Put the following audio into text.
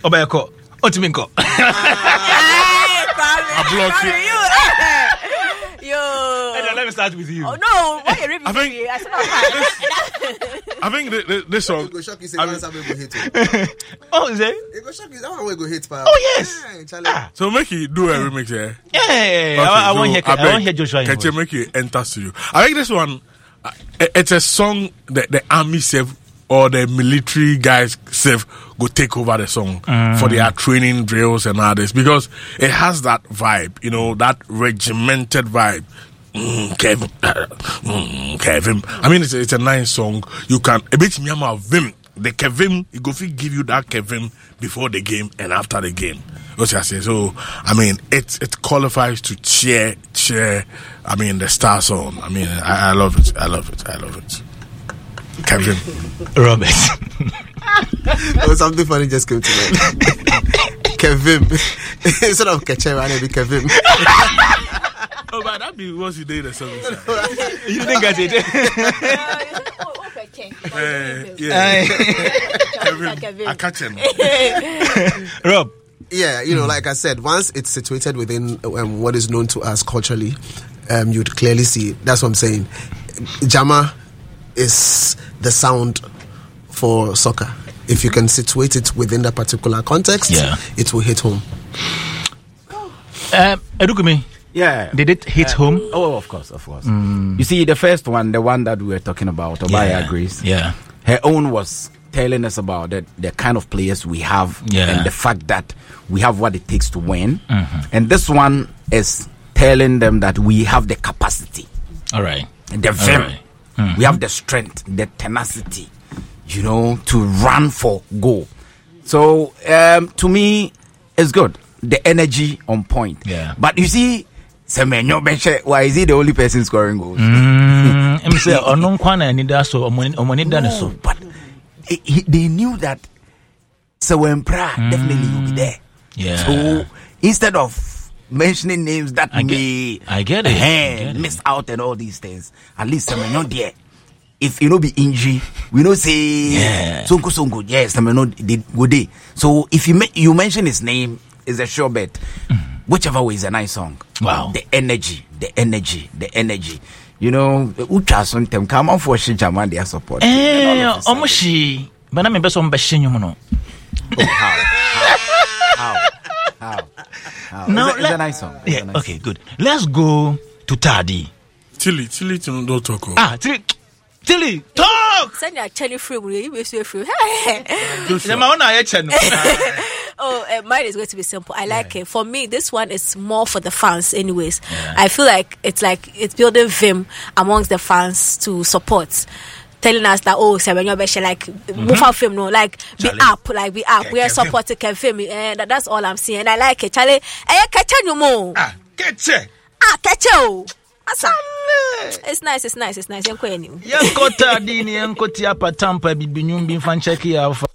Obayako. Otiminko. I block you. Yo. Let me start with you. Oh no, why you reading? I think this song. Go shock you say one time we go hit. Oh, is it? It go shock you that one we go hit. Oh yes. So make you do a remix here. Yeah. I want hear Joshua. Can you make you enter studio? I think this one. It's a song that the army save or the military guys save go take over the song for their training drills and others because it has that vibe, you know, that regimented vibe. Kevin. I mean, it's a nice song. You can a bit of vim. The Kevin, it go give you that Kevin before the game and after the game. What I say. So I mean, it qualifies to cheer. I mean, the star song. I mean, I love it. Kevin. Robert. Oh, something funny just came to mind. Kevin. Instead of Kechera, it'll be Kevin. Oh, but that be what you did or something. You didn't get it. Kevin. I catch him. Rob. Yeah, you know, like I said, once it's situated within what is known to us culturally, you'd clearly see. That's what I'm saying. Jama is the sound for soccer. If you can situate it within that particular context, it will hit home. Edukumi. Yeah. Did it hit home? Oh, of course. You see, the first one, the one that we were talking about, Obaya agrees. Yeah. Her own was telling us about the kind of players we have and the fact that we have what it takes to win. And this one is telling them that we have the capacity. All right. The vim. We have the strength, the tenacity, you know, to run for goal. So, to me, it's good. The energy on point. Yeah. But you see, Semenyo Benche, why is he the only person scoring goals? But they knew that Sewempra definitely will be there. Yeah. So instead of mentioning names that I get it. miss out and all these things, at least Semenyo there. If you know be injury, we know say Sonko, yes, Semenyo did good day. So if you mention his name, it's a sure bet. Whichever way is a nice song. Wow. The energy. You know, Ucha sontem come on for Shijama their support. Omoshi, but I'm best on Beshin. How? Now, it's a nice song. Yeah, okay, good. Let's go to Tadi. Tilly, don't talk. Tilly, talk! Send your channel free, you will see free. Mine is going to be simple. I like it. For me, this one is more for the fans anyways. I feel like it's building vim amongst the fans to support. Telling us that Semenyo Beshe move out film no be up. We are supporting Kevin and that's all I'm seeing. And I like it. Charlie, catch you more. Catch you. It's nice. Yankota dini yankoti hapa Tampa bibinyumbi fancheki ya